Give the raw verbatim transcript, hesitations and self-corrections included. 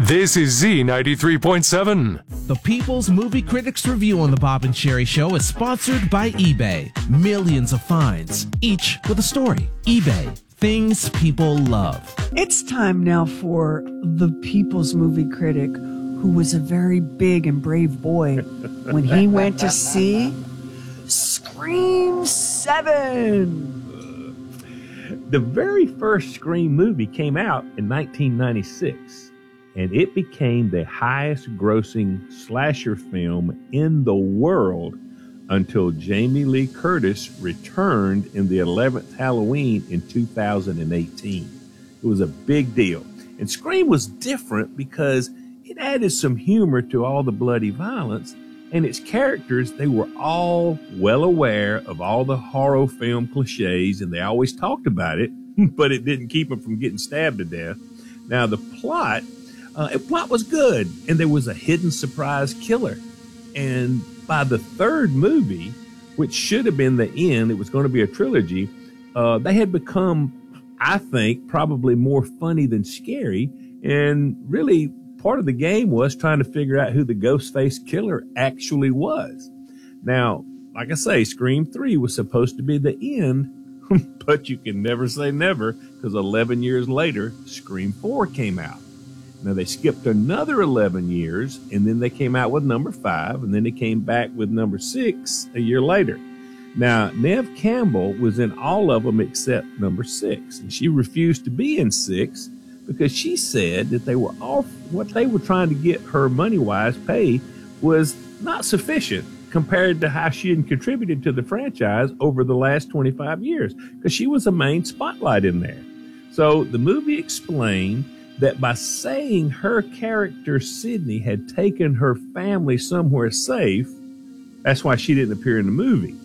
This is Z ninety-three point seven. The People's Movie Critics Review on The Bob and Sherry Show is sponsored by eBay. Millions of finds, each with a story. eBay, things people love. It's time now for the People's Movie Critic, who was a very big and brave boy when he went to see Scream seven. The very first Scream movie came out in nineteen ninety-six, and it became the highest grossing slasher film in the world until Jamie Lee Curtis returned in the eleventh Halloween in two thousand eighteen. It was a big deal. And Scream was different because it added some humor to all the bloody violence, and its characters, they were all well aware of all the horror film cliches, and they always talked about it, but it didn't keep them from getting stabbed to death. Now, the plot, uh, the plot was good, and there was a hidden surprise killer. And by the third movie, which should have been the end, it was going to be a trilogy, uh, they had become, I think, probably more funny than scary, and really part of the game was trying to figure out who the Ghostface killer actually was. Now, like I say, Scream three was supposed to be the end, but you can never say never, because eleven years later, Scream four came out. Now, they skipped another eleven years, and then they came out with number five, and then they came back with number six a year later. Now, Neve Campbell was in all of them except number six, and she refused to be in six, because she said that they were off, what they were trying to get her money-wise pay was not sufficient compared to how she had contributed to the franchise over the last twenty-five years, because she was a main spotlight in there. So the movie explained that by saying her character, Sydney, had taken her family somewhere safe, that's why she didn't appear in the movie.